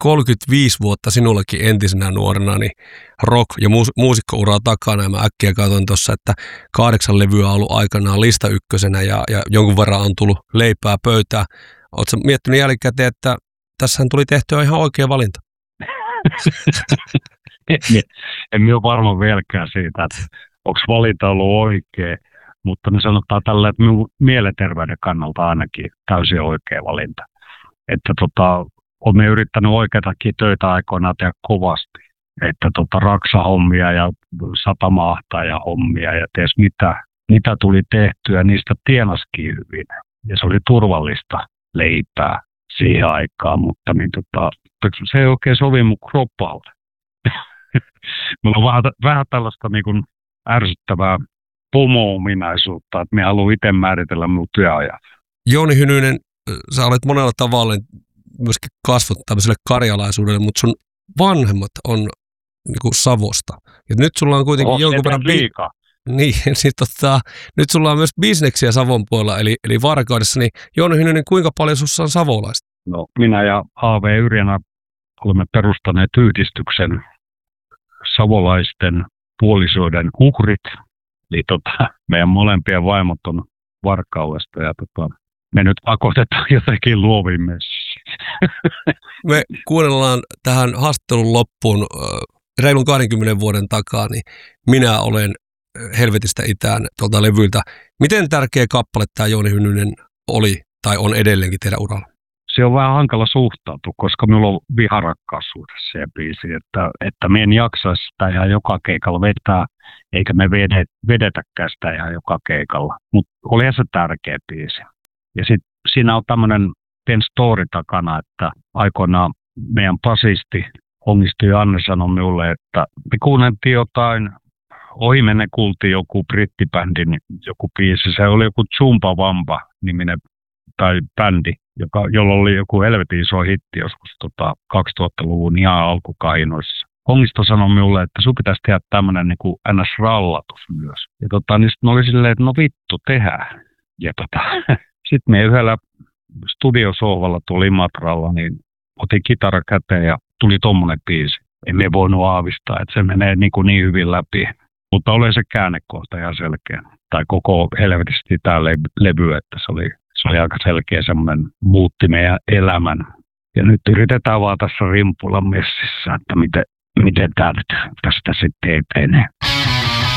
35 vuotta sinullekin entisenä nuorena, niin rock- ja muusikkouraa takana. Ja mä äkkiä katsoin tuossa, että 8 levyä on ollut aikanaan lista ykkösenä ja jonkun verran on tullut leipää pöytään. Oletko miettinyt jälkikäteen, että tässähän tuli tehtyä ihan oikea valinta? En ole varma vieläkään siitä, että onko valinta ollut oikea, mutta me sanotaan tällä, että minun mielenterveyden kannalta ainakin täysin oikea valinta. Että olen yrittänyt oikeatakin töitä aikoinaan tehdä kovasti. Että raksahommia ja satamaahtaja-hommia ja ties mitä tuli tehtyä, niistä tienaskin hyvin. Ja se oli turvallista leipää siihen aikaan, mutta niin se ei oikein sovi mun kroppalle. Mulla on vähän tällaista niin kuin ärsyttävää pomo-ominaisuutta, että minä haluan itse määritellä mun työajat. Jouni Hynynen, sä olet monella tavalla myöskin kasvot tämmöiselle karjalaisuudelle, mutta sun vanhemmat on niin kuin Savosta. Ja nyt sulla on kuitenkin jonkun verran liikaa. Niin, nyt sulla on myös bisneksiä Savon puolella, eli Varkaudessa. Niin Jouni Hynynen, kuinka paljon sussa on savolaista? No, minä ja A.V. Yrjänä olemme perustaneet yhdistyksen savolaisten puolisoiden uhrit. Eli meidän molempien vaimot on Varkaudesta ja me nyt pakotetaan jotenkin luoviin messiin. Me kuunnellaan tähän haastattelun loppuun reilun 20 vuoden takaa, niin minä olen Helvetistä itään tuolta levyltä. Miten tärkeä kappale tämä Jouni Hynynen oli tai on edelleenkin teidän uralla? Se on vähän hankala suhtautua, koska minulla on viharakkaussuhde siihen biisiin, että me en jaksaisi sitä ihan joka keikalla vetää, eikä me vedetäkään sitä ihan joka keikalla. Mutta olihan se tärkeä biisi. Ja sitten siinä on tämmöinen story takana, että aikoinaan meidän basisti Onnistu Janne sanoi minulle, että me kuunneltiin jotain, ohimennen kuultiin joku brittibändin joku biisi, se oli joku Zumba Wamba -niminen tai bändi, jolla oli joku helvetin iso hitti joskus 2000-luvun ihan alkukainoissa. Onnisto sanoi minulle, että sun pitäisi tehdä tämmöinen niin kuin NS-rallatus myös. Ja niin sitten oli silleen, että no vittu, tehdään. Ja sitten me yhdellä studiosohvalla tuolla Imatralla, niin otin kitara käteen ja tuli tommonen biisi. Emme voinut aavistaa, että se menee niin hyvin läpi. Mutta oli se käännekohta ihan selkeä. Tai koko helvetisti tämä levy, että se oli aika selkeä semmoinen, muutti meidän elämän. Ja nyt yritetään vaan tässä rimpulla messissä, että miten tämä tästä sitten etenee.